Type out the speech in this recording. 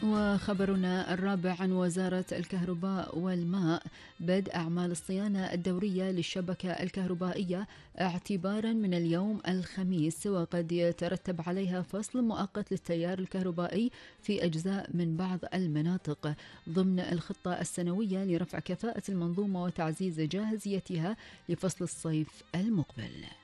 وخبرنا الرابع عن وزارة الكهرباء والماء بدء أعمال الصيانة الدورية للشبكة الكهربائية اعتبارا من اليوم الخميس، وقد يترتب عليها فصل مؤقت للتيار الكهربائي في أجزاء من بعض المناطق ضمن الخطة السنوية لرفع كفاءة المنظومة وتعزيز جاهزيتها لفصل الصيف المقبل.